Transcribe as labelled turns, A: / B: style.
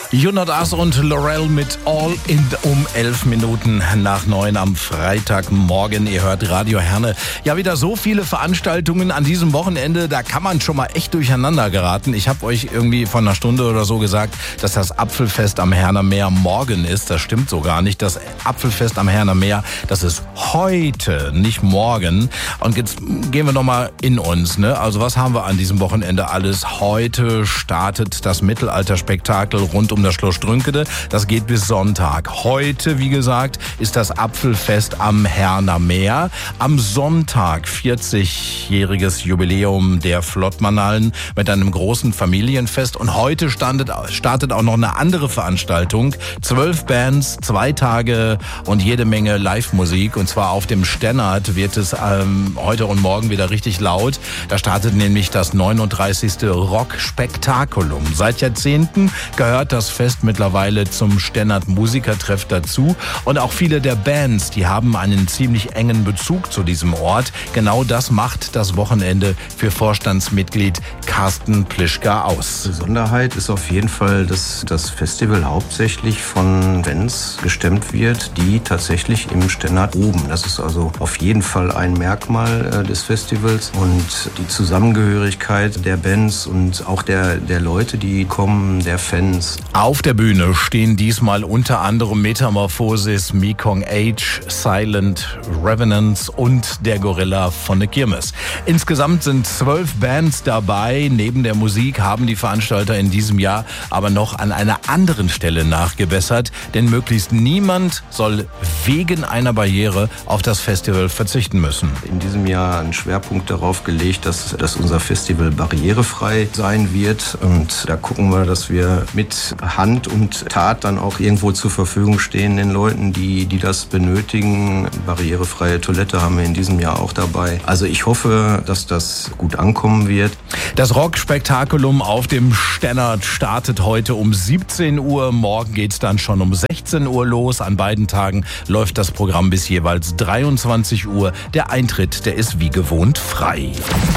A: You Not Us und Laurel mit All in um 11 Minuten nach 9 am Freitagmorgen. Ihr hört Radio Herne. Ja, wieder so viele Veranstaltungen an diesem Wochenende, da kann man schon mal echt durcheinander geraten. Ich habe euch irgendwie vor einer Stunde oder so gesagt, dass das Apfelfest am Herner Meer morgen ist. Das stimmt so gar nicht. Das Apfelfest am Herner Meer, das ist heute, nicht morgen. Und jetzt gehen wir nochmal in uns, ne? Also was haben wir an diesem Wochenende alles? Heute startet das Mittelalterspektakel rund um das Schloss Strünkede. Das geht bis Sonntag. Heute, wie gesagt, ist das Apfelfest am Herner Meer. Am Sonntag 40-jähriges Jubiläum der Flottmannhallen mit einem großen Familienfest. Und heute startet auch noch eine andere Veranstaltung. 12 Bands, 2 Tage und jede Menge Live-Musik. Und zwar auf dem Stennert wird es heute und morgen wieder richtig laut. Da startet nämlich das 39. Rock-Spektakulum. Seit Jahrzehnten gehört das Fest mittlerweile zum Stennert Musikertreff dazu. Und auch viele der Bands, die haben einen ziemlich engen Bezug zu diesem Ort. Genau das macht das Wochenende für Vorstandsmitglied Carsten Plischka aus.
B: Besonderheit ist auf jeden Fall, dass das Festival hauptsächlich von Bands gestemmt wird, die tatsächlich im Stennert proben. Das ist also auf jeden Fall ein Merkmal des Festivals und die Zusammengehörigkeit der Bands und auch der Leute, die kommen, der Fans.
A: Auf der Bühne stehen diesmal unter anderem Metamorphosis, Mekong Age, Silent, Revenants und der Gorilla von der Kirmes. Insgesamt sind 12 Bands dabei. Neben der Musik haben die Veranstalter in diesem Jahr aber noch an einer anderen Stelle nachgebessert, denn möglichst niemand soll wegen einer Barriere auf das Festival verzichten müssen.
B: In diesem Jahr einen Schwerpunkt darauf gelegt, dass unser Festival barrierefrei sein wird und da gucken wir, dass wir mit Hand und Tat dann auch irgendwo zur Verfügung stehen den Leuten, die das benötigen. Barrierefreie Toilette haben wir in diesem Jahr auch dabei. Also ich hoffe, dass das gut ankommen wird.
A: Das Rock-Spektakulum auf dem Stennert startet heute um 17 Uhr. Morgen geht's dann schon um 16 Uhr los. An beiden Tagen läuft das Programm bis jeweils 23 Uhr. Der Eintritt, der ist wie gewohnt frei.